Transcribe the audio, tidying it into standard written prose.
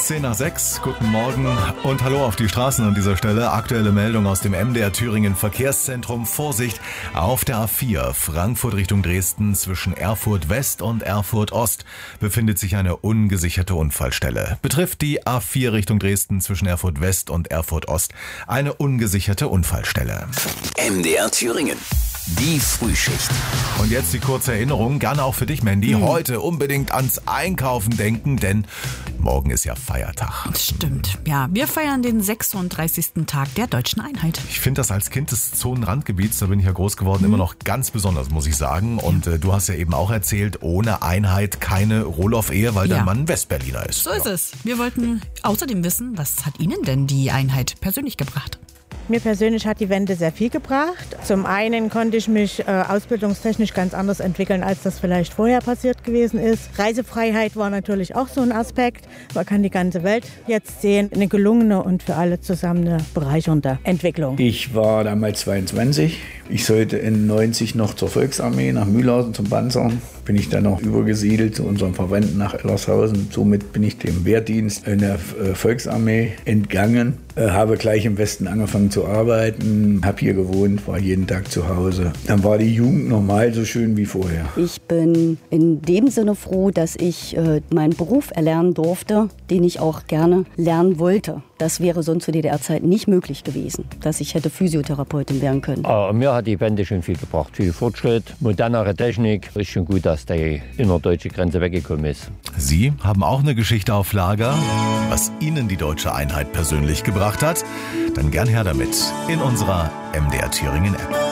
10:10. Guten Morgen und hallo auf die Straßen an dieser Stelle. Aktuelle Meldung aus dem MDR Thüringen Verkehrszentrum. Vorsicht, auf der A4 Frankfurt Richtung Dresden zwischen Erfurt West und Erfurt Ost befindet sich eine ungesicherte Unfallstelle. Betrifft die A4 Richtung Dresden zwischen Erfurt West und Erfurt Ost eine ungesicherte Unfallstelle. MDR Thüringen. Die Frühschicht. Und jetzt die kurze Erinnerung, gerne auch für dich, Mandy. Heute unbedingt ans Einkaufen denken, denn morgen ist ja Feiertag. Stimmt, ja. Wir feiern den 36. Tag der Deutschen Einheit. Ich finde das als Kind des Zonenrandgebiets, da bin ich ja groß geworden, immer noch ganz besonders, muss ich sagen. Und du hast ja eben auch erzählt, ohne Einheit keine Rohloff-Ehe, weil dein Mann Westberliner ist. So ist es. Wir wollten außerdem wissen, was hat Ihnen denn die Einheit persönlich gebracht? Mir persönlich hat die Wende sehr viel gebracht. Zum einen konnte ich mich ausbildungstechnisch ganz anders entwickeln, als das vielleicht vorher passiert gewesen ist. Reisefreiheit war natürlich auch so ein Aspekt. Man kann die ganze Welt jetzt sehen. Eine gelungene und für alle zusammen eine bereichernde Entwicklung. Ich war damals 22. Ich sollte in 90 noch zur Volksarmee nach Mühlhausen zum Panzern. Bin ich dann noch übergesiedelt zu unseren Verwandten nach Ellershausen. Somit bin ich dem Wehrdienst in der Volksarmee entgangen. Habe gleich im Westen angefangen zu arbeiten, habe hier gewohnt, war jeden Tag zu Hause. Dann war die Jugend normal so schön wie vorher. Ich bin in dem Sinne froh, dass ich meinen Beruf erlernen durfte, den ich auch gerne lernen wollte. Das wäre sonst zu DDR-Zeiten nicht möglich gewesen, dass ich hätte Physiotherapeutin werden können. Mir hat die Wende schon viel gebracht. Viel Fortschritt, modernere Technik. Ist schon gut, dass die innerdeutsche Grenze weggekommen ist. Sie haben auch eine Geschichte auf Lager, was Ihnen die deutsche Einheit persönlich gebracht hat. Dann gern her damit in unserer MDR Thüringen App.